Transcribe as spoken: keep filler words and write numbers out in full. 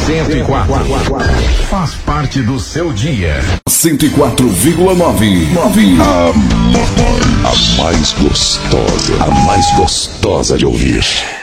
cento e quatro. Faz parte do seu dia. cento e quatro vírgula nove. A, a mais gostosa. A mais gostosa de ouvir.